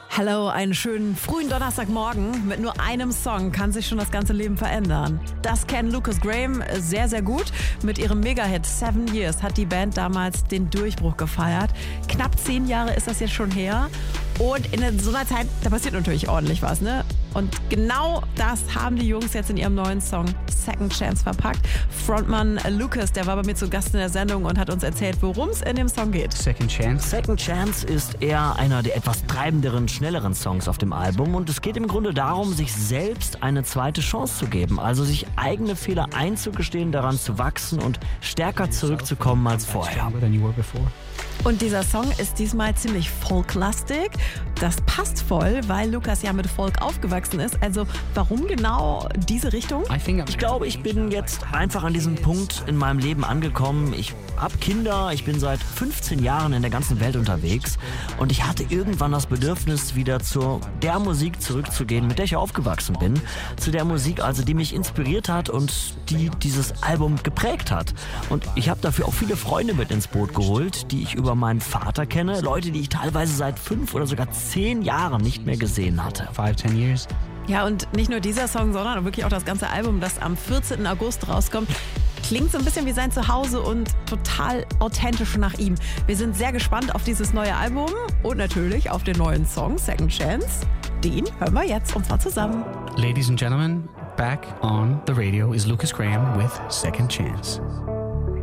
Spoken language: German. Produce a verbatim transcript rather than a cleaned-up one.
Hallo, einen schönen frühen Donnerstagmorgen. Mit nur einem Song kann sich schon das ganze Leben verändern. Das kennt Lucas Graham sehr, sehr gut. Mit ihrem Mega-Hit Seven Years hat die Band damals den Durchbruch gefeiert. Knapp zehn Jahre ist das jetzt schon her. Und in so einer Zeit, da passiert natürlich ordentlich was, ne? Und genau das haben die Jungs jetzt in ihrem neuen Song Second Chance verpackt. Frontmann Lucas, der war bei mir zu Gast in der Sendung und hat uns erzählt, worum es in dem Song geht. Second Chance. Second Chance ist eher einer der etwas treibenderen, schnelleren Songs auf dem Album. Und es geht im Grunde darum, sich selbst eine zweite Chance zu geben. Also sich eigene Fehler einzugestehen, daran zu wachsen und stärker zurückzukommen als vorher. Und dieser Song ist diesmal ziemlich folklastig. Das passt voll, weil Lucas ja mit Folk aufgewachsen ist. Also warum genau diese Richtung? Ich glaube, ich bin jetzt einfach an diesem Punkt in meinem Leben angekommen. Ich habe Kinder, ich bin seit fünfzehn Jahren in der ganzen Welt unterwegs. Und ich hatte irgendwann das Bedürfnis, wieder zu der Musik zurückzugehen, mit der ich aufgewachsen bin. Zu der Musik, also die mich inspiriert hat und die dieses Album geprägt hat. Und ich habe dafür auch viele Freunde mit ins Boot geholt, die ich über meinen Vater kenne. Leute, die ich teilweise seit fünf oder sogar zehn Jahren nicht mehr gesehen hatte. Five, ten years. Ja, und nicht nur dieser Song, sondern wirklich auch das ganze Album, das am vierzehnten August rauskommt, klingt so ein bisschen wie sein Zuhause und total authentisch nach ihm. Wir sind sehr gespannt auf dieses neue Album und natürlich auf den neuen Song Second Chance. Den hören wir jetzt und zwar zusammen. Ladies and gentlemen, back on the radio is Lucas Graham with Second Chance.